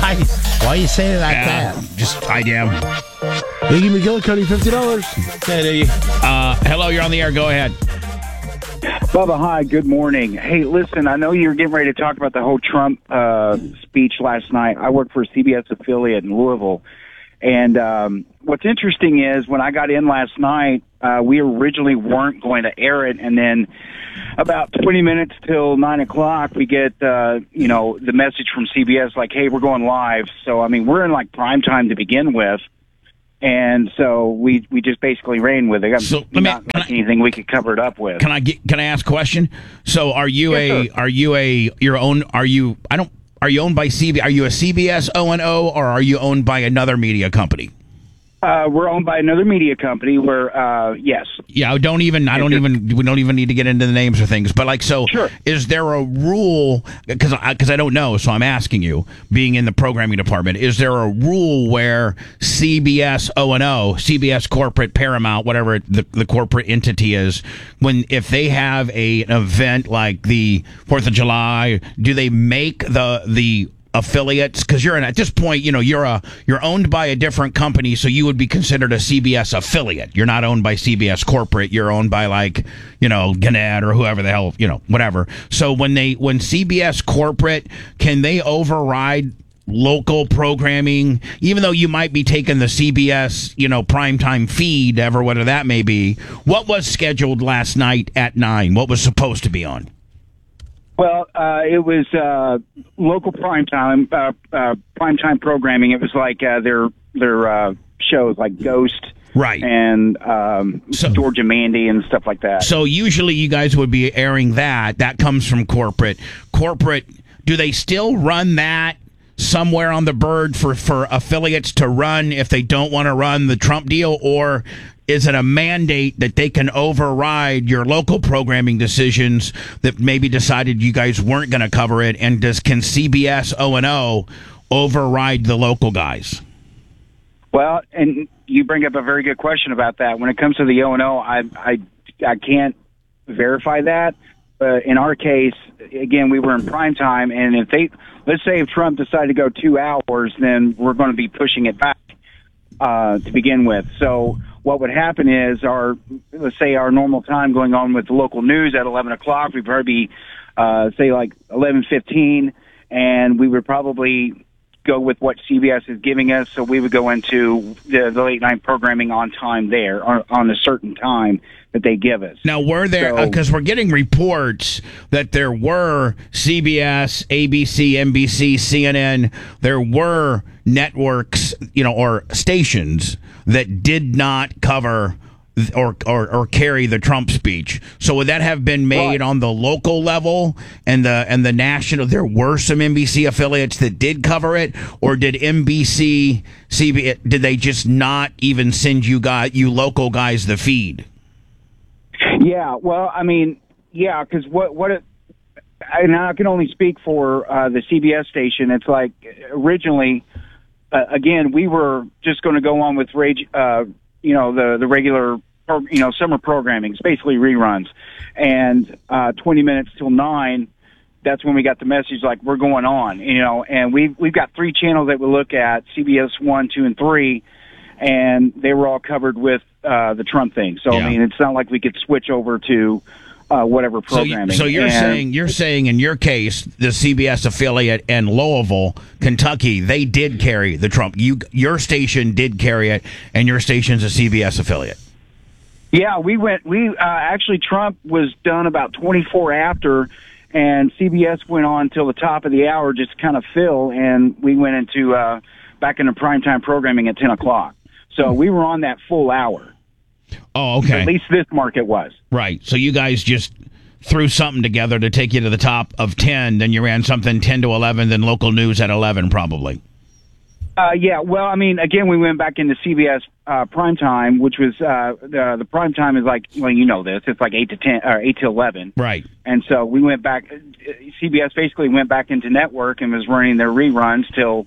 Why you saying it like that? Just I am. Iggy McGillicuddy, $50. Hey, Hello, you're on the air. Go ahead. Bubba, hi, good morning. Hey, listen, I know you're getting ready to talk about the whole Trump speech last night. I work for a CBS affiliate in Louisville. And what's interesting is when I got in last night, we originally weren't going to air it. And then about 20 minutes till 9 o'clock, we get, the message from CBS like, hey, we're going live. So, I mean, we're in like prime time to begin with. And so we just basically ran with it. So Anything we could cover it up with. Can I ask a question? So are you owned by CBS? Are you a CBS O&O or are you owned by another media company? We're owned by another media company. Yes. Yeah, we don't even need to get into the names or things. But Sure. Is there a rule? Because I don't know, so I'm asking you. Being in the programming department, is there a rule where CBS O&O, CBS corporate, Paramount, whatever the corporate entity is, if they have an event like the 4th of July, do they make the affiliates? Because at this point, you're owned by a different company, so you would be considered a CBS affiliate. You're not owned by CBS corporate. You're owned by Gannett or whoever the hell, whatever. So when CBS corporate, can they override local programming, even though you might be taking the CBS, primetime feed, ever whether that may be? What was scheduled last night at 9? What was supposed to be on? Well, it was local primetime programming. It was like their shows like Ghost, right, and Georgia Mandy and stuff like that. So usually you guys would be airing that. That comes from corporate. Corporate, do they still run that somewhere on the bird for affiliates to run if they don't want to run the Trump deal, or is it a mandate that they can override your local programming decisions that maybe decided you guys weren't going to cover it? And can CBS O&O override the local guys? Well, and you bring up a very good question about that. When it comes to the O&O, I can't verify that. But in our case, again, we were in prime time, and let's say if Trump decided to go 2 hours, then we're going to be pushing it back to begin with. So what would happen is let's say our normal time going on with the local news at 11 o'clock, we'd probably be, say like 11:15, and we would probably go with what CBS is giving us. So we would go into the late night programming on time there, or on a certain time that they give us. Now, were there, because we're getting reports that there were CBS, ABC, NBC, CNN, there were networks, or stations that did not cover or carry the Trump speech. So would that have been made on the local level and the national? There were some NBC affiliates that did cover it, or did NBC, CBS, did they just not even send you local guys the feed? Yeah, well, I mean, yeah, because and I can only speak for the CBS station. It's like originally, again, we were just going to go on with the regular, summer programming. It's basically reruns. And 20 minutes till 9, that's when we got the message like we're going on, and we've got 3 channels that we look at, CBS 1, 2, and 3, and they were all covered with the Trump thing. So, yeah. I mean, it's not like we could switch over to whatever programming. So you're saying in your case, the CBS affiliate and Louisville, Kentucky, they did carry the Trump. Your station did carry it, and your station's a CBS affiliate. Yeah, actually Trump was done about 24 after, and CBS went on till the top of the hour just to kind of fill, and we went into back into primetime programming at 10 o'clock. So we were on that full hour. Oh, okay. At least this market was. Right. So you guys just threw something together to take you to the top of 10, then you ran something 10 to 11, then local news at 11 probably. Yeah, well, I mean, again, we went back into CBS primetime, which was the primetime is like, well, you know this, it's like 8 to 10 or 8 to 11. Right. And so we went back. CBS basically went back into network and was running their reruns till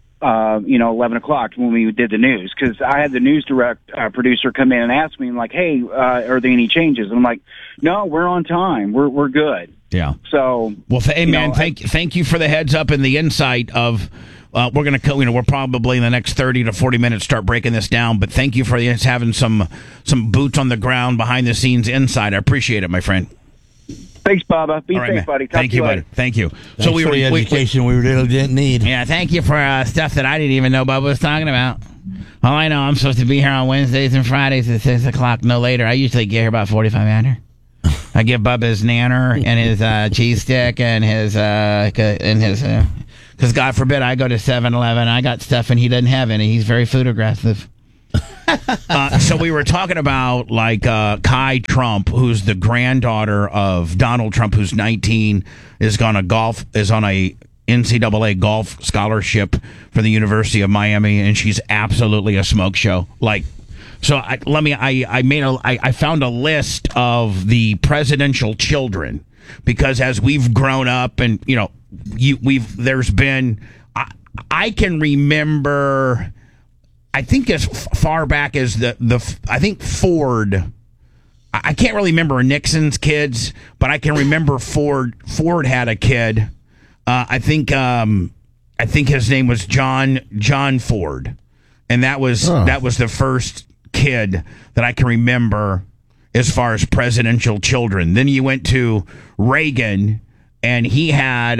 11 o'clock when we did the news, because I had the news producer come in and ask me, like, hey, are there any changes? And I'm like, no, we're on time. We're good. Yeah. So, well, thank you for the heads up and the insight of we're going to, we're probably in the next 30 to 40 minutes start breaking this down. But thank you for having some boots on the ground, behind the scenes, inside. I appreciate it, my friend. Thanks, Bubba. Be All right, safe, man. buddy. Talk Thank to you, later. buddy. Thank you. Thanks for the education we really didn't need. Yeah, thank you for stuff that I didn't even know Bubba was talking about. All I know, I'm supposed to be here on Wednesdays and Fridays at 6 o'clock, no later. I usually get here about 45 after. I give Bubba his nanner and his cheese stick and his because God forbid I go to 7-Eleven. I got stuff and he doesn't have any. He's very food aggressive. So we were talking about Kai Trump, who's the granddaughter of Donald Trump, who's 19, is on a NCAA golf scholarship for the University of Miami, and she's absolutely a smoke show. I found a list of the presidential children, because as we've grown up and there's been I can remember, I think as far back as I think Ford. I can't really remember Nixon's kids, but I can remember Ford. Ford had a kid. I think his name was John Ford, and that was the first kid that I can remember as far as presidential children. Then you went to Reagan, and he had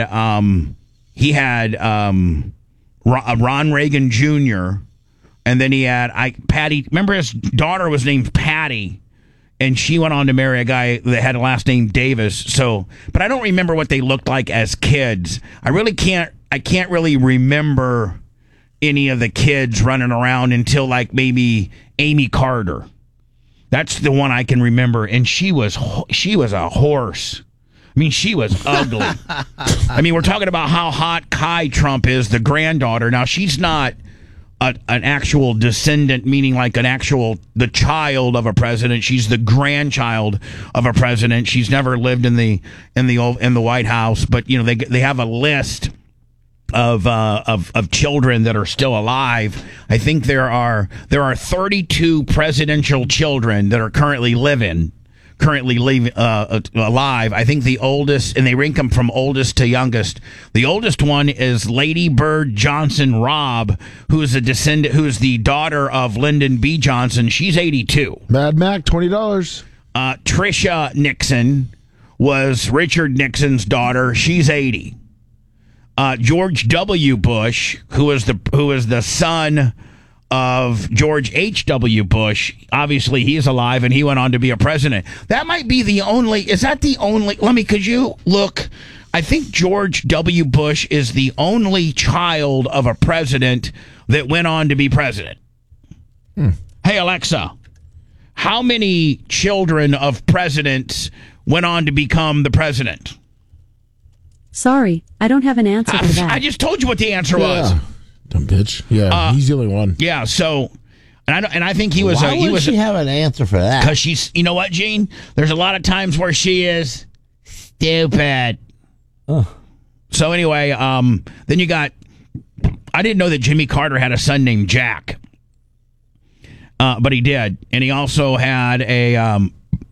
Ron Reagan Jr. And then he had Patty. Remember, his daughter was named Patty, and she went on to marry a guy that had a last name Davis. So, but I don't remember what they looked like as kids. I can't really remember any of the kids running around until maybe Amy Carter. That's the one I can remember, and she was a horse. I mean, she was ugly. I mean, we're talking about how hot Kai Trump is, the granddaughter. Now, she's not an actual descendant, meaning the child of a president. She's the grandchild of a president. She's never lived in the White House, but they have a list of children that are still alive. I think there are 32 presidential children that are currently alive. I think the oldest, and they rank them from oldest to youngest. The oldest one is Lady Bird Johnson Robb, who is the daughter of Lyndon B. Johnson. She's 82. Mad Mac, $20. Tricia Nixon was Richard Nixon's daughter. She's 80. George W. Bush, who is the son of George H.W. Bush. Obviously, he's alive, and he went on to be a president. That might be the only... Is that the only... could you look? I think George W. Bush is the only child of a president that went on to be president. Hey, Alexa, how many children of presidents went on to become the president? Sorry, I don't have an answer for that. I just told you what the answer was. Dumb bitch. Yeah, he's the only one. Yeah, so, and I think he was. Why would she have an answer for that? Because she's. You know what, Gene? There's a lot of times where she is stupid. So anyway, then you got. I didn't know that Jimmy Carter had a son named Jack, but he did, and he also had a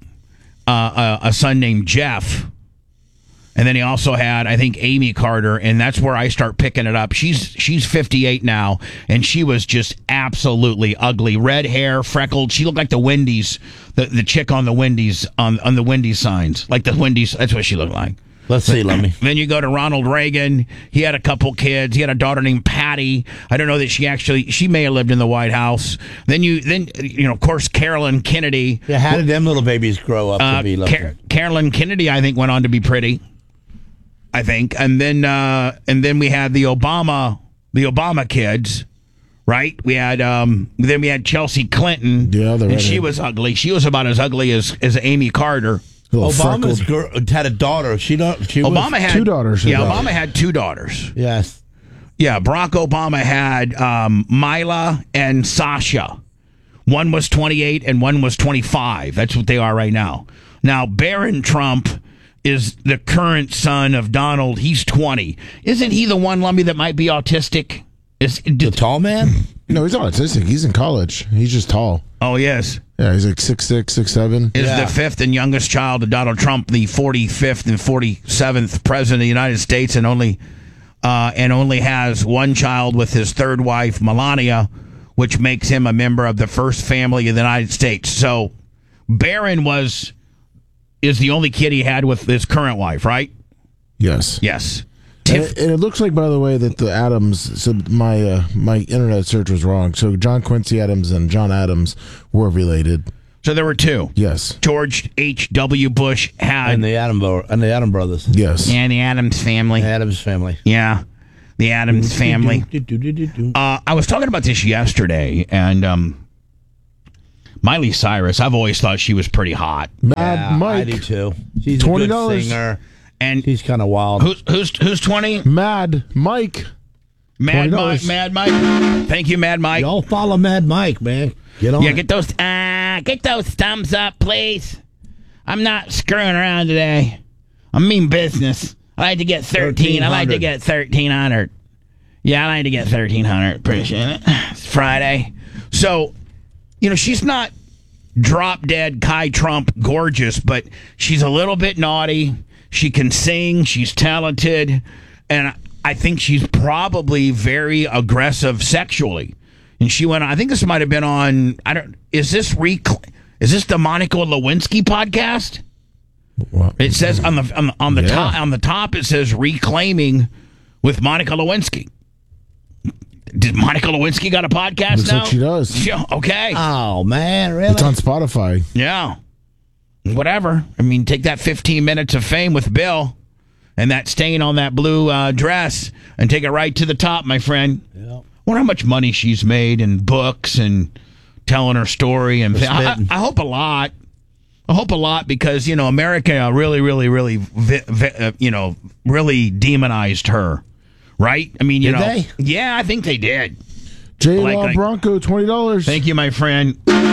son named Jeff. And then he also had, I think, Amy Carter, and that's where I start picking it up. She's 58 now, and she was just absolutely ugly. Red hair, freckled. She looked like the Wendy's, the chick on the Wendy's, on the Wendy's signs. Like the Wendy's, that's what she looked like. Let's see, let me. Then you go to Ronald Reagan. He had a couple kids. He had a daughter named Patty. I don't know that she may have lived in the White House. Then of course, Carolyn Kennedy. Yeah, how did them little babies grow up to be lovely? Carolyn Kennedy, I think, went on to be pretty. I think, and then we had the Obama kids, right? We had then we had Chelsea Clinton, and she was ugly. She was about as ugly as Amy Carter. Obama's girl had a daughter. Obama had 2 daughters. Yeah, Obama had 2 daughters. Yes. Yeah, Barack Obama had Mila and Sasha. One was 28 and one was 25. That's what they are right now. Now, Barron Trump is the current son of Donald. He's 20. Isn't he the one, Lumby, that might be autistic? The tall man? No, he's not autistic. He's in college. He's just tall. Oh, yes. Yeah, he's like 6'6", 6'7". Is the 5th and youngest child of Donald Trump, the 45th and 47th president of the United States, and only and only has one child with his third wife, Melania, which makes him a member of the first family in the United States. So Barron is the only kid he had with his current wife, right? Yes. Yes. And it looks like, by the way, that the Adams. So my internet search was wrong. So John Quincy Adams and John Adams were related. So there were two. Yes. George H.W. Bush had And the Adam brothers. Yes. Yeah, the Adams family. Adams family. Yeah, the Adams family. I was talking about this yesterday, and Miley Cyrus, I've always thought she was pretty hot. Mad Mike. I do too. She's $20. a good singer. And She's kind of wild. who's 20? Mad Mike. Mad Mike. $20. Mad Mike. Thank you, Mad Mike. Y'all follow Mad Mike, man. Get on. Yeah, it. get those thumbs up, please. I'm not screwing around today. I mean business. I like to get 13. I like to get 1,300. Yeah, I like to get 1,300. Appreciate it. It's Friday. So, she's not drop dead Kai Trump gorgeous, but she's a little bit naughty. She can sing. She's talented. And I think she's probably very aggressive sexually. And she went on, I think this might have been on, is this the Monica Lewinsky podcast? What? It says on the top it says Reclaiming with Monica Lewinsky. Did Monica Lewinsky got a podcast Looks now? like she does. Yeah, okay. Oh, man. Really? It's on Spotify. Yeah. Whatever. I mean, take that 15 minutes of fame with Bill and that stain on that blue dress and take it right to the top, my friend. Yeah. Wonder how much money she's made in books and telling her story. And I hope a lot. I hope a lot because, America really, really, really, really demonized her. Right? I mean, Did they? Yeah, I think they did. J-Law Bronco, $20. Thank you, my friend.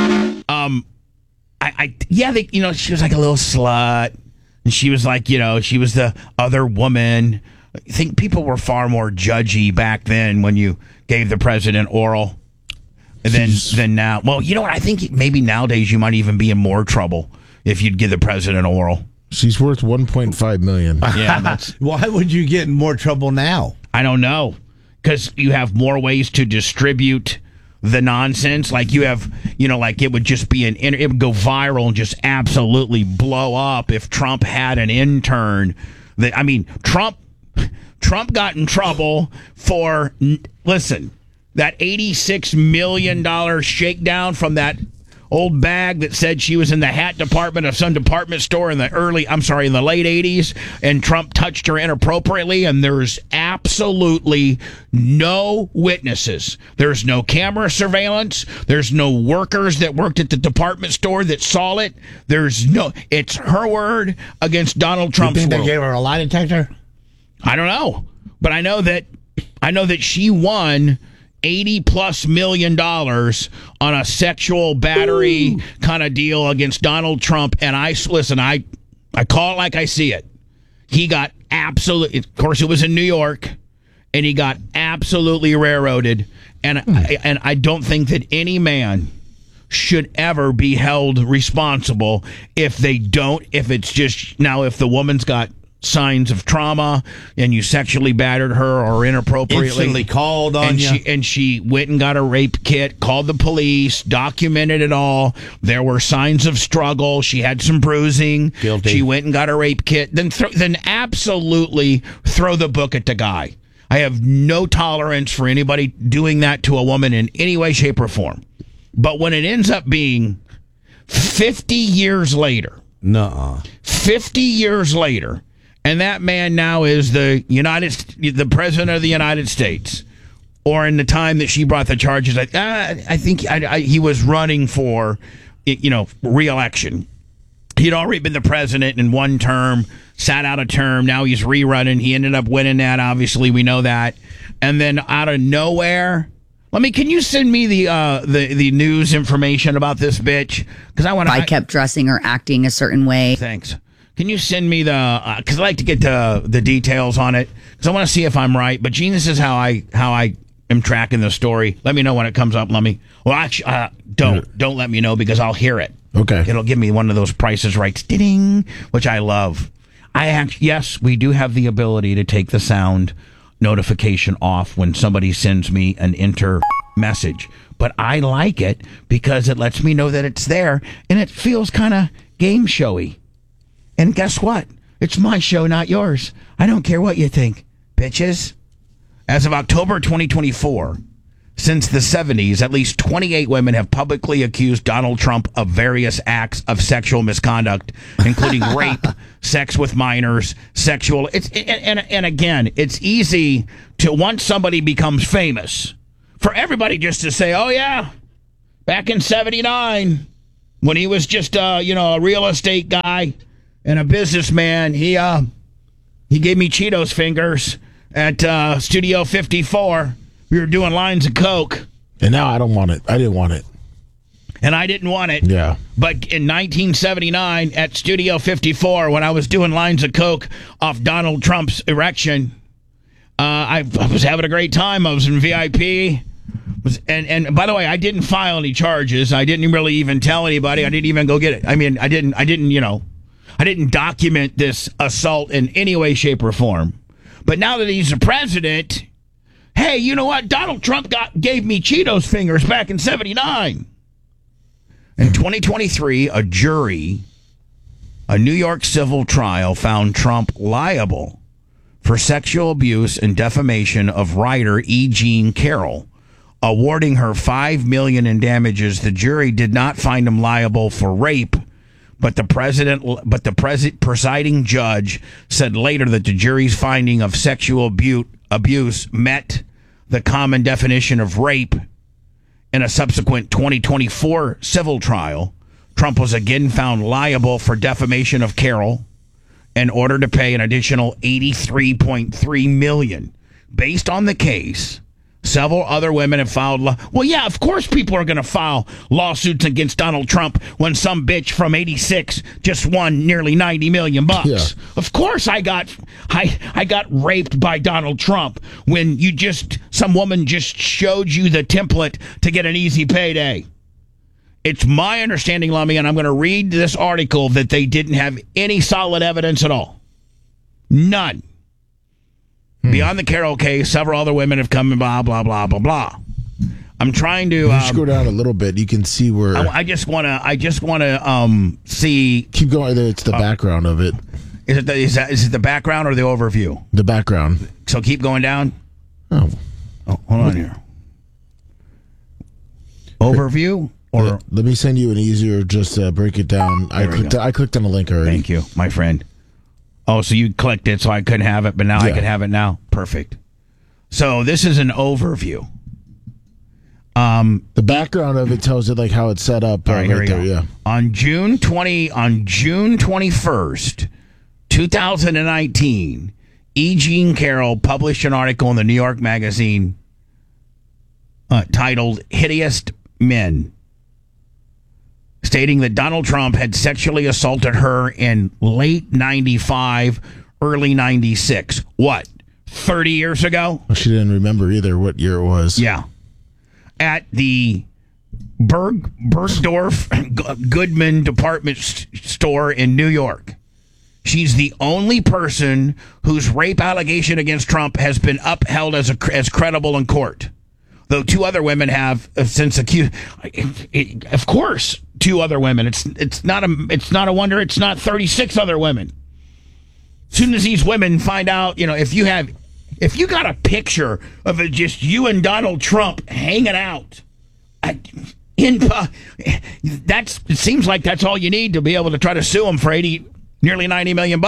She was like a little slut. And she was like, she was the other woman. I think people were far more judgy back then when you gave the president oral than now. Well, you know what? I think maybe nowadays you might even be in more trouble if you'd give the president oral. She's worth $1.5 million. Yeah, that's. Why would you get in more trouble now? I don't know. Because you have more ways to distribute the nonsense. Like you have, like it would just be it would go viral and just absolutely blow up if Trump had an intern. Trump got in trouble for, listen, that $86 million shakedown from that old bag that said she was in the hat department of some department store in the late 80s, and Trump touched her inappropriately, and there's absolutely no witnesses. There's no camera surveillance. There's no workers that worked at the department store that saw it. It's her word against Donald Trump's You think word. they gave her a lie detector? I don't know, but I know that she won $80+ million on a sexual battery kind of deal against Donald Trump. And I call it like I see it. He got absolutely, of course, it was in New York, and he got absolutely railroaded. And I don't think that any man should ever be held responsible if it's just, now if the woman's got signs of trauma and you sexually battered her or inappropriately, Instantly called on you. And she went and got a rape kit, called the police, documented it all. There were signs of struggle. She had some bruising. Guilty. She went and got a rape kit. Then absolutely throw the book at the guy. I have no tolerance for anybody doing that to a woman in any way, shape, or form. But when it ends up being 50 years later, 50 years later, and that man now is the president of the United States, or in the time that she brought the charges, I think he was running for, re-election. He'd already been the president in one term, sat out a term. Now he's rerunning. He ended up winning that. Obviously, we know that. And then out of nowhere, can you send me the news information about this bitch? Because I kept dressing or acting a certain way. Thanks. Can you send me because I like to get the details on it, because I want to see if I'm right. But Gene, this is how I am tracking the story. Let me know when it comes up. Actually, don't let me know, because I'll hear it. Okay. It'll give me one of those Prices Right, ding, which I love. Yes, we do have the ability to take the sound notification off when somebody sends me an enter message. But I like it because it lets me know that it's there, and it feels kind of game showy. And guess what? It's my show, not yours. I don't care what you think, bitches. As of October 2024, since the 70s, at least 28 women have publicly accused Donald Trump of various acts of sexual misconduct, including rape, sex with minors, sexual. And again, it's easy to, once somebody becomes famous, for everybody just to say, oh, yeah, back in 79, when he was just, a real estate guy and a businessman, he gave me Cheetos fingers at Studio 54. We were doing lines of coke. And now I don't want it. I didn't want it. And I didn't want it. Yeah. But in 1979 at Studio 54, when I was doing lines of coke off Donald Trump's erection, I was having a great time. I was in VIP. And by the way, I didn't file any charges. I didn't really even tell anybody. I didn't even go get it. I mean, I didn't document this assault in any way, shape, or form. But now that he's the president, hey, you know what? Donald Trump gave me Cheetos fingers back in 79. In 2023, a jury, a New York civil trial, found Trump liable for sexual abuse and defamation of writer E. Jean Carroll, awarding her $5 million in damages. The jury did not find him liable for rape, but the presiding judge said later that the jury's finding of sexual abuse met the common definition of rape. In a subsequent 2024 civil trial, Trump was again found liable for defamation of Carroll and ordered to pay an additional $83.3 million. Based on the case, several other women have filed. Well, yeah, of course people are going to file lawsuits against Donald Trump when some bitch from '86 just won nearly $90 million. Yeah. Of course, I got raped by Donald Trump when some woman just showed you the template to get an easy payday. It's my understanding, Lummy, and I'm going to read this article, that they didn't have any solid evidence at all. None. Beyond the Carroll case, several other women have come and blah, blah, blah, blah, blah. I'm trying to... If you scroll down a little bit, you can see where... I just want to see... Keep going. It's the background of it. Is it the background or the overview? The background. So keep going down? Oh, hold on here. Overview? Or let me send you an easier, just break it down. I clicked on the link already. Thank you, my friend. Oh, so you clicked it so I couldn't have it, but now I can have it now? Perfect. So this is an overview. The background of it tells it like how it's set up. All right, here we go. Yeah. On June 21st, 2019, E. Jean Carroll published an article in the New York Magazine titled "Hideous Men," stating that Donald Trump had sexually assaulted her in late 95, early 96. What, 30 years ago? Well, she didn't remember either what year it was. Yeah. At the Bergdorf Goodman department store in New York. She's the only person whose rape allegation against Trump has been upheld as credible in court. Though two other women have since accused. Of course, two other women. It's not a wonder it's not 36 other women. As soon as these women find out, if you got a picture of it, just you and Donald Trump hanging out, it seems like that's all you need to be able to try to sue him for nearly $90 million.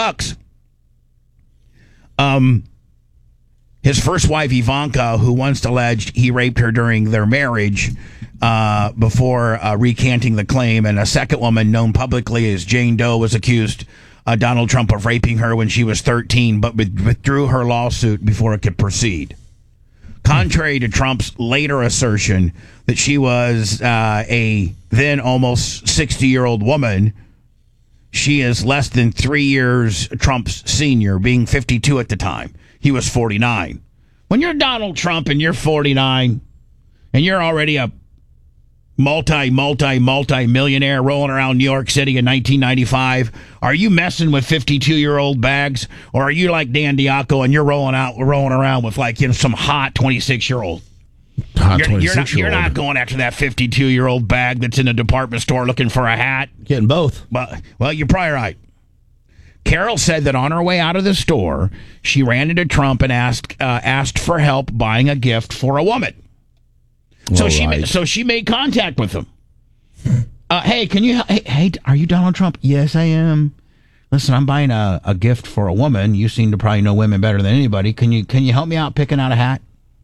His first wife, Ivanka, who once alleged he raped her during their marriage before recanting the claim, and a second woman known publicly as Jane Doe was accused Donald Trump of raping her when she was 13, but withdrew her lawsuit before it could proceed. Contrary to Trump's later assertion that she was a then almost 60-year-old woman, she is less than 3 years Trump's senior, being 52 at the time. He was 49. When you're Donald Trump and you're 49 and you're already a multi-millionaire rolling around New York City in 1995? Are you messing with 52-year-old bags, or are you like Dan Diaco and you're rolling around with some hot 26-year-old? You're not going after that 52-year-old bag that's in a department store looking for a hat. Getting both. Well, you're probably right. Carol said that on her way out of the store, she ran into Trump and asked for help buying a gift for a woman. So she made contact with him. Hey, can you? Hey, are you Donald Trump? Yes, I am. Listen, I'm buying a gift for a woman. You seem to probably know women better than anybody. Can you help me out picking out a hat?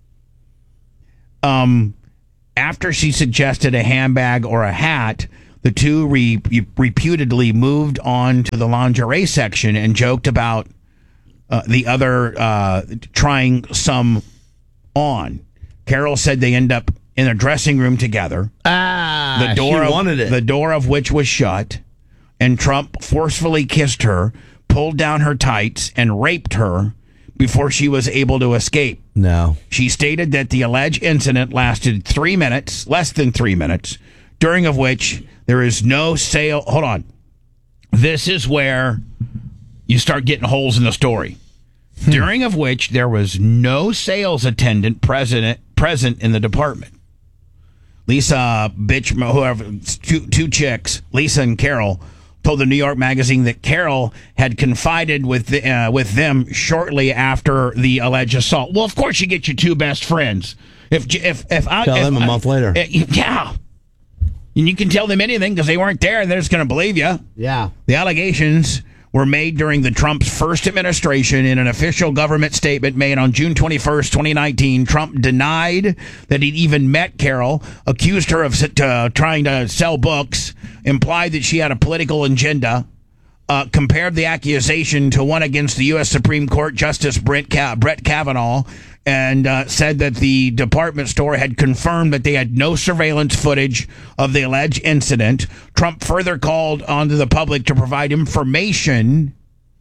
After she suggested a handbag or a hat, the two reputedly moved on to the lingerie section and joked about the other trying some on. Carol said they end up in a dressing room together. The door of which was shut, and Trump forcefully kissed her, pulled down her tights, and raped her before she was able to escape. No. She stated that the alleged incident lasted less than 3 minutes, during of which there is no sale. Hold on. This is where you start getting holes in the story. During of which there was no sales attendant present in the department. Lisa, whoever, two chicks, Lisa and Carol, told the New York Magazine that Carol had confided with them shortly after the alleged assault. Well, of course you get your two best friends. Tell them a month later. Yeah. And you can tell them anything because they weren't there and they're just going to believe you. Yeah. The allegations were made during the Trump's first administration. In an official government statement made on June 21st, 2019, Trump denied that he'd even met Carol, accused her of trying to sell books, implied that she had a political agenda, compared the accusation to one against the U.S. Supreme Court Justice Brett Kavanaugh, and said that the department store had confirmed that they had no surveillance footage of the alleged incident. Trump further called onto the public to provide information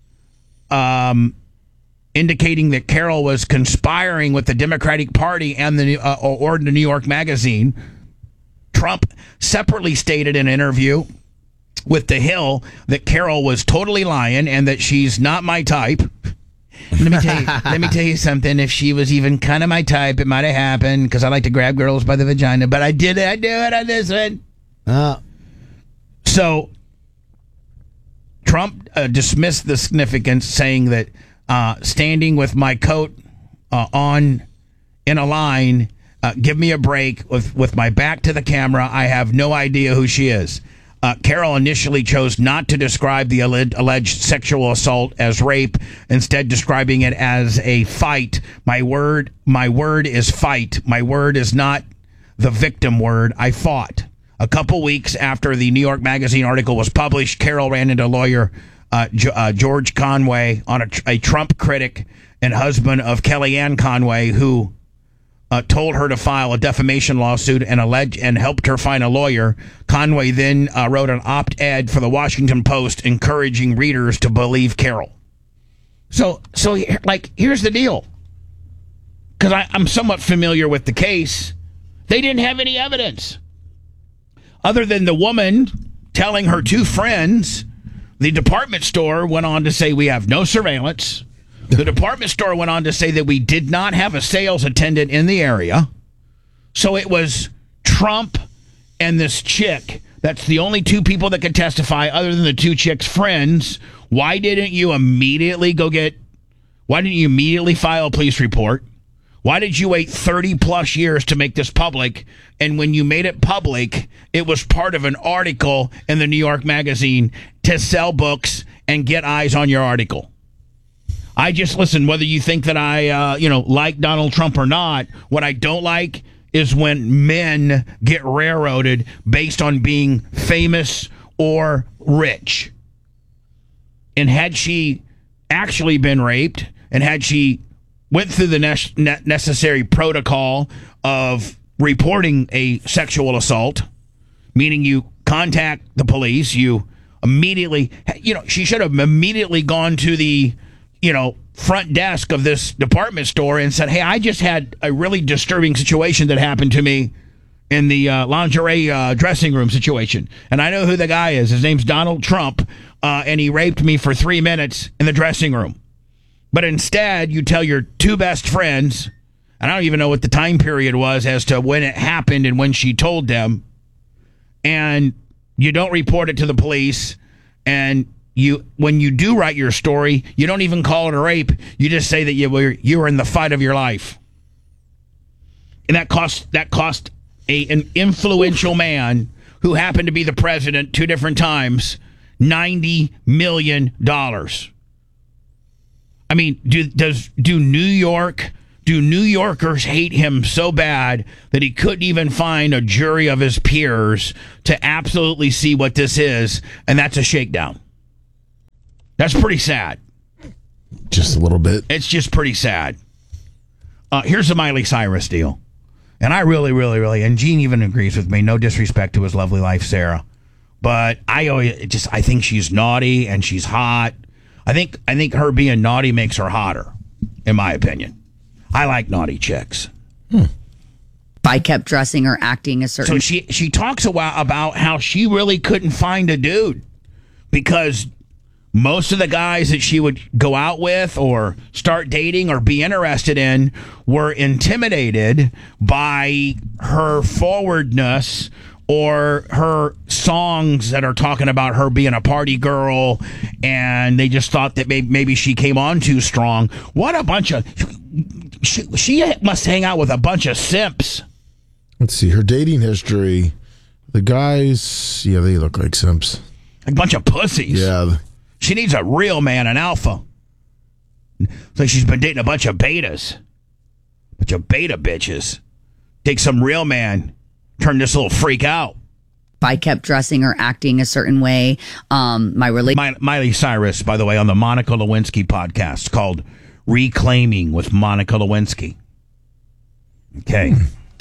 indicating that Carol was conspiring with the Democratic Party and the New York Magazine. Trump separately stated in an interview with The Hill that Carol was totally lying and that she's not my type. Let me tell you something. If she was even kind of my type, it might have happened because I like to grab girls by the vagina. But I do it on this one. So Trump dismissed the significance, saying that standing with my coat on in a line, give me a break. With my back to the camera, I have no idea who she is. Carol initially chose not to describe the alleged sexual assault as rape, instead describing it as a fight. My word is fight. My word is not the victim word. I fought. A couple weeks after the New York Magazine article was published, Carol ran into lawyer George Conway, a Trump critic and husband of Kellyanne Conway, who told her to file a defamation lawsuit and helped her find a lawyer. Conway then wrote an op-ed for the Washington Post encouraging readers to believe Carol. So here's the deal. Because I'm somewhat familiar with the case. They didn't have any evidence. Other than the woman telling her two friends, the department store went on to say we have no surveillance. The department store went on to say that we did not have a sales attendant in the area. So it was Trump and this chick. That's the only two people that could testify other than the two chicks' friends. Why didn't you immediately file a police report? Why did you wait 30 plus years to make this public? And when you made it public, it was part of an article in the New York Magazine to sell books and get eyes on your article. I just listen, whether you think that I, like Donald Trump or not, what I don't like is when men get railroaded based on being famous or rich. And had she actually been raped and had she went through the necessary protocol of reporting a sexual assault, meaning you contact the police, you immediately, she should have immediately gone to the front desk of this department store and said, hey, I just had a really disturbing situation that happened to me in the lingerie dressing room situation. And I know who the guy is. His name's Donald Trump, and he raped me for 3 minutes in the dressing room. But instead, you tell your two best friends, and I don't even know what the time period was as to when it happened and when she told them, and you don't report it to the police, and when you do write your story, you don't even call it a rape. You just say that you were in the fight of your life. And that cost an influential man who happened to be the president 2 different times $90 million. I mean, do New Yorkers hate him so bad that he couldn't even find a jury of his peers to absolutely see what this is, and that's a shakedown? That's pretty sad. Just a little bit. It's just pretty sad. Here's the Miley Cyrus deal. And I really, really, really, and Gene even agrees with me, no disrespect to his lovely wife, Sarah, but I think she's naughty and she's hot. I think her being naughty makes her hotter, in my opinion. I like naughty chicks. If I kept dressing or acting a certain... So she talks about how she really couldn't find a dude because most of the guys that she would go out with or start dating or be interested in were intimidated by her forwardness or her songs that are talking about her being a party girl, and they just thought that maybe she came on too strong. What a bunch of... She must hang out with a bunch of simps. Let's see, her dating history. The guys, yeah, they look like simps. A bunch of pussies. Yeah. She needs a real man, an alpha. So she's been dating a bunch of betas. A bunch of beta bitches. Take some real man. Turn this little freak out. If I kept dressing or acting a certain way, Miley Cyrus, by the way, on the Monica Lewinsky podcast called Reclaiming with Monica Lewinsky. Okay.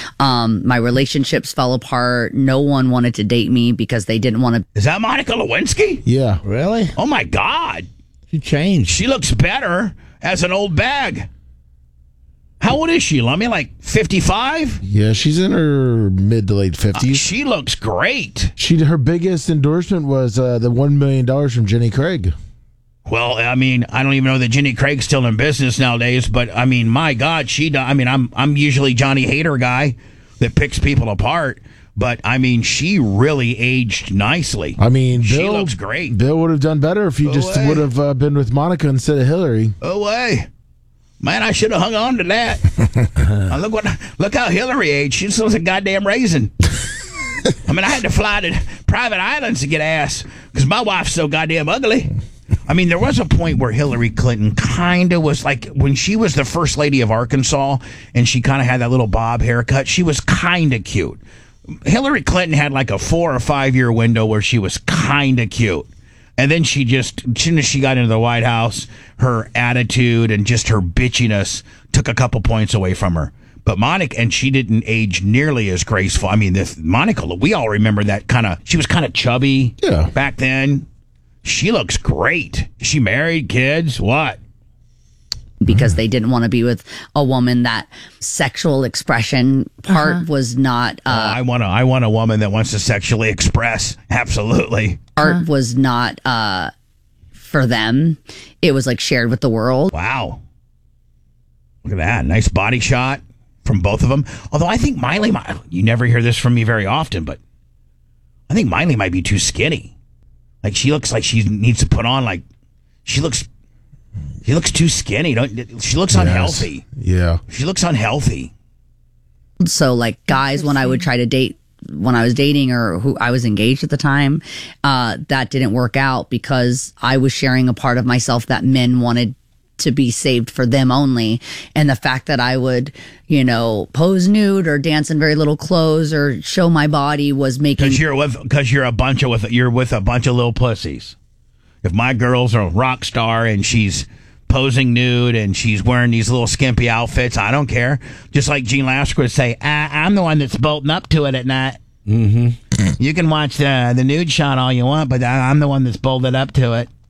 My relationships fell apart. No one wanted to date me because they didn't want to. Is that Monica Lewinsky? Yeah. Really? Oh, my God. She changed. She looks better as an old bag. How old is she, Lummy? Like 55? Yeah, she's in her mid to late 50s. She looks great. Her biggest endorsement was the $1 million from Jenny Craig. Well, I mean, I don't even know that Jenny Craig's still in business nowadays, but I mean, my God, I'm usually Johnny Hader guy that picks people apart, but I mean, she really aged nicely. I mean, she looks great. Bill would have done better if he just would have been with Monica instead of Hillary. Oh, way. Man, I should have hung on to that. Look how Hillary aged. She looks like a goddamn raisin. I mean, I had to fly to private islands to get ass because my wife's so goddamn ugly. I mean, there was a point where Hillary Clinton kind of was like, when she was the first lady of Arkansas and she kind of had that little bob haircut, she was kind of cute. Hillary Clinton had like a 4 or 5 year window where she was kind of cute. And then as soon as she got into the White House, her attitude and just her bitchiness took a couple points away from her. But Monica, and she didn't age nearly as graceful. I mean, Monica, we all remember that she was kind of chubby back then. She looks great. Is she married, kids? What? Because they didn't want to be with a woman that sexual expression part was not. I want a woman that wants to sexually express. Absolutely. Art was not for them. It was like shared with the world. Wow. Look at that. Nice body shot from both of them. Although I think Miley, you never hear this from me very often, but I think Miley might be too skinny. Like she looks like she needs to put on she looks too skinny. She looks unhealthy. Yeah. She looks unhealthy. So like guys, when I would try to date, when I was dating or who I was engaged at the time, that didn't work out because I was sharing a part of myself that men wanted to be saved for them only. And the fact that I would, pose nude or dance in very little clothes or show my body was making... Because you're with a bunch of little pussies. If my girl's a rock star and she's posing nude and she's wearing these little skimpy outfits, I don't care. Just like Gene Lasker would say, I'm the one that's bolting up to it at night. Mm-hmm. You can watch the nude shot all you want, but I'm the one that's bolted up to it.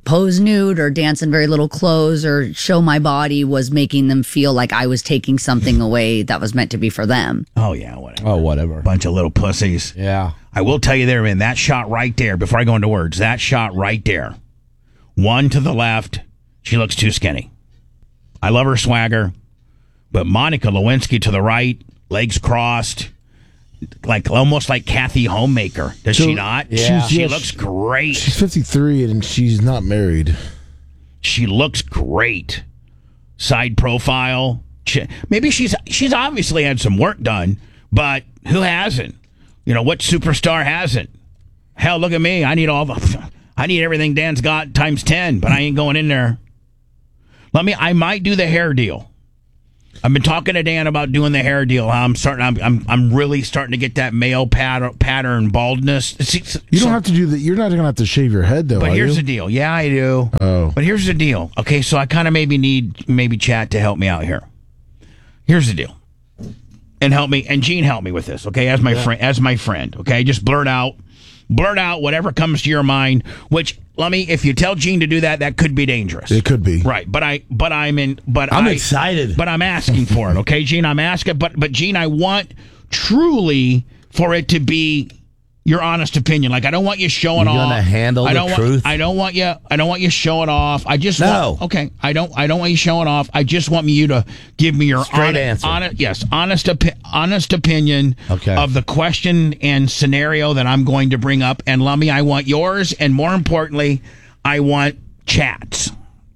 pose nude or dance in very little clothes or show my body was making them feel like I was taking something away that was meant to be for them. Oh, yeah, whatever. Oh, whatever. Bunch of little pussies. Yeah. I will tell you there, man, that shot right there, before I go into words, that shot right there, one to the left, she looks too skinny. I love her swagger, but Monica Lewinsky to the right, legs crossed, like almost like Kathy Homemaker. Does she not? Yeah. She looks great. She's 53 and she's not married. She looks great. Side profile. Maybe she's obviously had some work done, but who hasn't? You know, what superstar hasn't? Hell, look at me. I need everything Dan's got times 10, but I ain't going in there. I might do the hair deal. I've been talking to Dan about doing the hair deal. I'm really starting to get that male pattern baldness. You don't have to do that. You're not going to have to shave your head, though. But here's the deal. Yeah, I do. Oh. But here's the deal. Okay, so I kind of need Chat to help me out here. Here's the deal. And Gene help me with this, okay? As my friend, okay? Just blurt out whatever comes to your mind, which if you tell Gene to do that, that could be dangerous. It could be. Right. I'm excited. But I'm asking for it, okay, Gene? I'm asking, but Gene, I want truly for it to be your honest opinion. Like, I don't want you showing off. You're gonna handle the truth. I don't want you showing off. I just no. Okay. I don't want you showing off. I just want you to give me your straight answer. Honest opinion of the question and scenario that I'm going to bring up. And Lummy, I want yours, and more importantly, I want Chat's.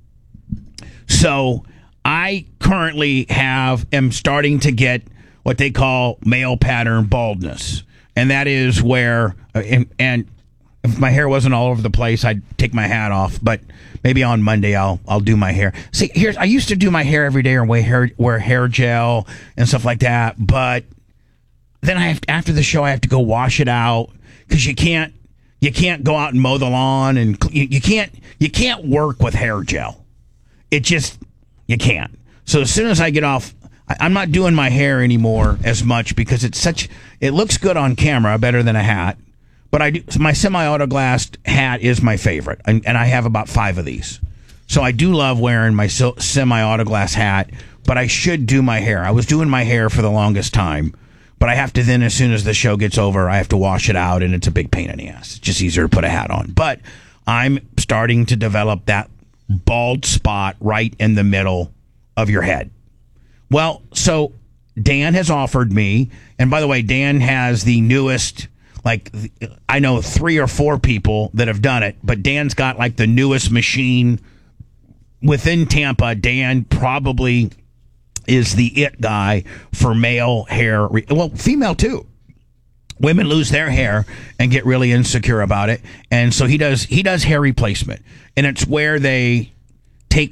So I currently am starting to get what they call male pattern baldness. And that is where, and if my hair wasn't all over the place, I'd take my hat off. But maybe on Monday I'll do my hair. See, I used to do my hair every day or wear hair gel and stuff like that. But then after the show I have to go wash it out because you can't go out and mow the lawn, and you can't work with hair gel. You can't. So as soon as I get off. I'm not doing my hair anymore as much because it looks good on camera, better than a hat. But my semi-auto glassed hat is my favorite, and I have about 5 of these. So I do love wearing my semi-auto glass hat, but I should do my hair. I was doing my hair for the longest time, but I have to then, as soon as the show gets over, I have to wash it out, and it's a big pain in the ass. It's just easier to put a hat on. But I'm starting to develop that bald spot right in the middle of your head. Well, so Dan has offered me, and by the way, Dan has the newest, I know 3 or 4 people that have done it, but Dan's got the newest machine within Tampa. Dan probably is the it guy for male hair. Well, female too. Women lose their hair and get really insecure about it, and so he does hair replacement, and it's where they take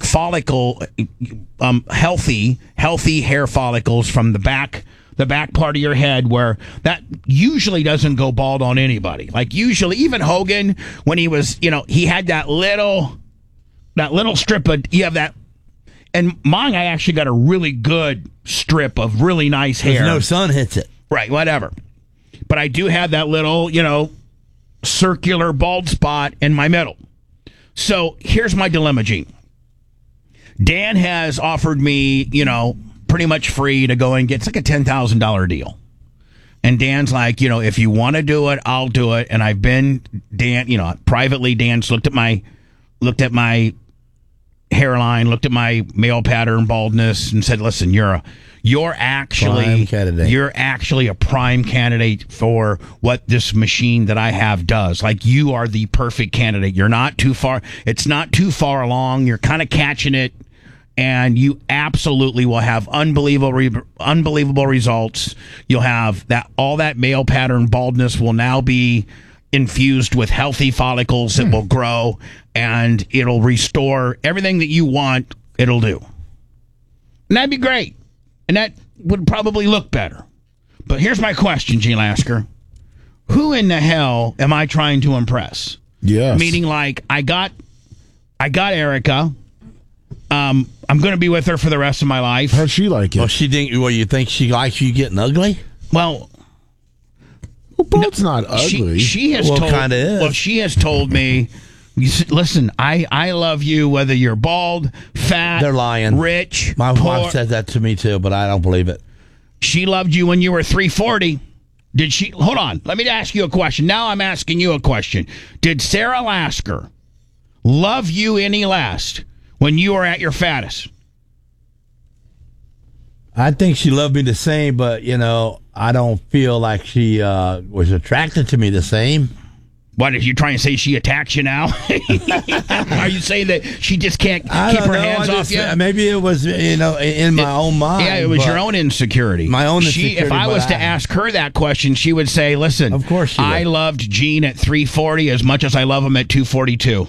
healthy hair follicles from the back part of your head, where that usually doesn't go bald on anybody. Like usually, even Hogan, when he was, he had that little strip of, you have that. And mine, I actually got a really good strip of really nice hair. No sun hits it. Right, whatever. But I do have that little, circular bald spot in my middle. So here's my dilemma, Gene. Dan has offered me, pretty much free to go and get, it's like a $10,000 deal. And Dan's like, if you want to do it, I'll do it. And I've been, Dan, privately, Dan's looked at my hairline, looked at my male pattern baldness, and said, listen, you're actually a prime candidate for what this machine that I have does. Like, you are the perfect candidate. You're not too far. It's not too far along. You're kind of catching it. And you absolutely will have unbelievable results. You'll have all that male pattern baldness will now be infused with healthy follicles that will grow, and it'll restore everything that you want. It'll do. And that'd be great. And that would probably look better. But here's my question, Gene Lasker. Who in the hell am I trying to impress? Yes. Meaning, like, I got Erica. I'm going to be with her for the rest of my life. How'd she like it? Well, you think she likes you getting ugly? Well, bald's not ugly. She has kind of is. Well, she has told me Listen, I love you whether you're bald, fat, They're lying. rich, My poor. wife said that to me too, but I don't believe it. She loved you when you were 340. Did she? Hold on. Let me ask you a question. Now I'm asking you a question. Did Sarah Lasker love you any less when you were at your fattest? I think she loved me the same, but, I don't feel like she was attracted to me the same. What, are you trying to say she attacks you now? Are you saying that she just can't keep her hands off you? Maybe it was, in my own mind. Yeah, it was your own insecurity. My own insecurity. If I was to ask her that question, she would say, listen, of course she would. I loved Gene at 340 as much as I love him at 242.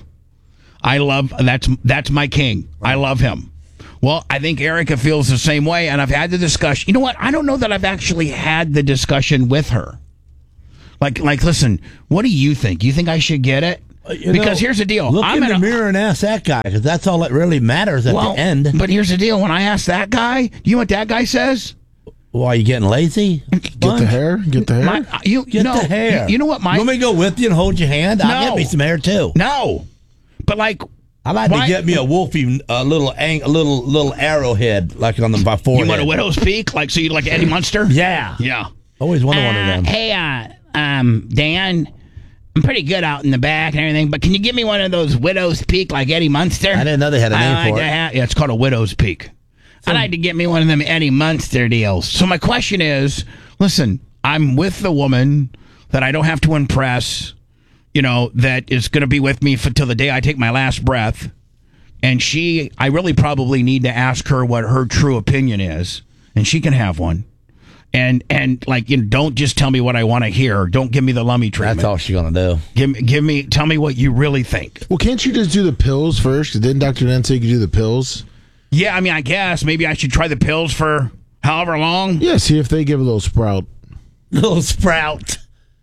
That's my king. Right. I love him. Well, I think Erica feels the same way, and I've had the discussion. You know what? I don't know that I've actually had the discussion with her. Like, listen, what do you think? You think I should get it? Because here's the deal. Look in the mirror and ask that guy, because that's all that really matters at the end. But here's the deal. When I ask that guy, you know what that guy says? Why, you getting lazy? Get the hair? Get the hair? Get the hair. You know what, Mike? You want me to go with you and hold your hand? No. I'll get me some hair, too. No. But, like... I like to get me a wolfie, a little arrowhead, like on my forehead. You want a widow's peak? Like, so you like Eddie Munster? Yeah. Yeah. Always wanted one of them. Hey, Dan, I'm pretty good out in the back and everything, but can you give me one of those widow's peak like Eddie Munster? I didn't know they had a name for it. Yeah, it's called a widow's peak. I'd like to get me one of them Eddie Munster deals. So my question is, listen, I'm with the woman that I don't have to impress, that is going to be with me till the day I take my last breath. And I really probably need to ask her what her true opinion is, and she can have one. And don't just tell me what I want to hear. Don't give me the lummy treatment. That's all she's going to do. Tell me what you really think. Well, can't you just do the pills first? Didn't Dr. Nen say you could do the pills? Yeah, I mean, I guess maybe I should try the pills for however long. Yeah, see if they give a little sprout. Little sprout.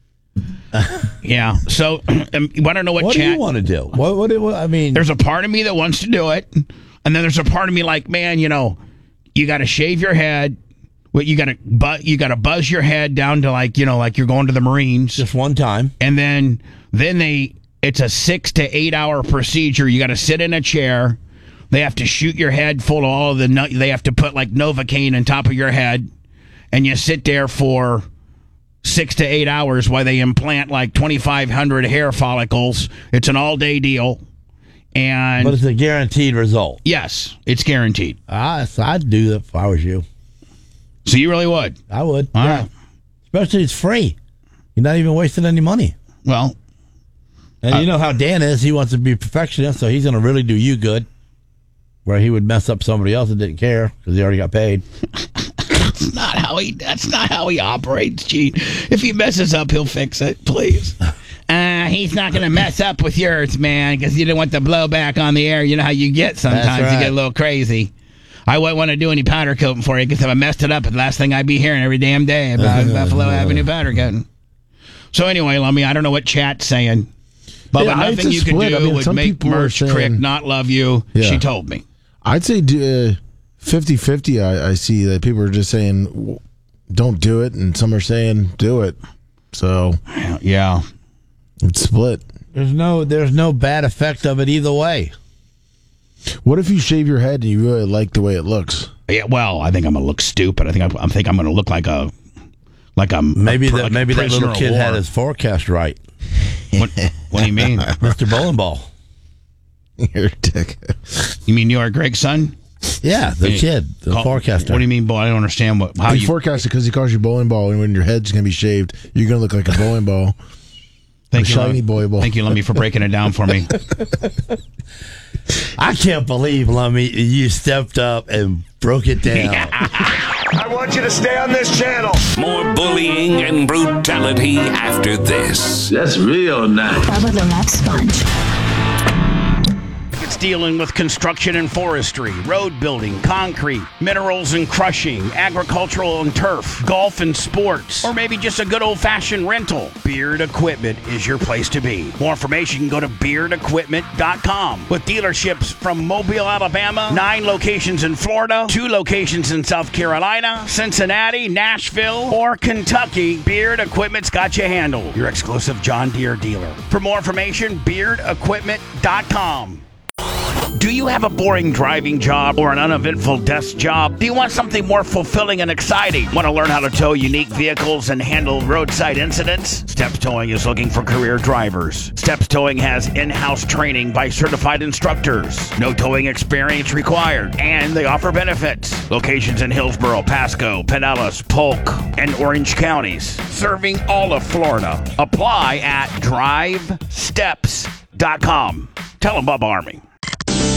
Yeah. So I don't know what do you want to do? What I mean, there's a part of me that wants to do it, and then there's a part of me like, man, you got to shave your head. Well, you got to buzz your head down to like you're going to the Marines just one time, and then it's a 6 to 8 hour procedure. You got to sit in a chair. They have to shoot your head full of all of they have to put like Novocaine on top of your head, and you sit there for 6 to 8 hours while they implant like 2,500 hair follicles. It's an all-day deal. But it's a guaranteed result. Yes, it's guaranteed. I'd do that if I was you. So you really would? I would. All right. Especially it's free. You're not even wasting any money. Well. And you know how Dan is. He wants to be a perfectionist, so he's going to really do you good. Where he would mess up somebody else that didn't care because he already got paid. That's not how he operates, Gene. If he messes up, he'll fix it, please. He's not going to mess up with yours, man, because you didn't want the blowback on the air. You know how you get sometimes. That's right. You get a little crazy. I wouldn't want to do any powder coating for you because if I messed it up, the last thing I'd be hearing every damn day about Buffalo Avenue powder coating. So anyway, Lummy, I don't know what chat's saying. But nothing you could do would make Merce Crick not love you. Yeah. She told me. I'd say 50-50. I see that people are just saying don't do it, and some are saying do it. So yeah, it's split. There's no bad effect of it either way. What if you shave your head and you really like the way it looks? Yeah, well, I think I'm gonna look stupid. I think I'm gonna look like a maybe that little kid had his forecast right. What do you mean, Mr. Bowling Ball? You're a dick. You mean you're Greg's son? Yeah, the kid, the forecaster. What do you mean, boy? I don't understand how you forecast it because he calls you bowling ball, and when your head's gonna be shaved, you're gonna look like a bowling ball. Thank you, shiny boy ball. Thank you, Lummy, for breaking it down for me. I can't believe, Lummy, you stepped up and broke it down. I want you to stay on this channel. More bullying and brutality after this. That's real nice. Bubba the Love Sponge. It's dealing with construction and forestry, road building, concrete, minerals and crushing, agricultural and turf, golf and sports, or maybe just a good old-fashioned rental, Beard Equipment is your place to be. More information, you can go to beardequipment.com. With dealerships from Mobile, Alabama, 9 locations in Florida, 2 locations in South Carolina, Cincinnati, Nashville, or Kentucky, Beard Equipment's got you handled. Your exclusive John Deere dealer. For more information, beardequipment.com. Do you have a boring driving job or an uneventful desk job? Do you want something more fulfilling and exciting? Want to learn how to tow unique vehicles and handle roadside incidents? Steps Towing is looking for career drivers. Steps Towing has in-house training by certified instructors. No towing experience required, and they offer benefits. Locations in Hillsborough, Pasco, Pinellas, Polk, and Orange counties, serving all of Florida. Apply at drivesteps.com. Tell them Bob Army.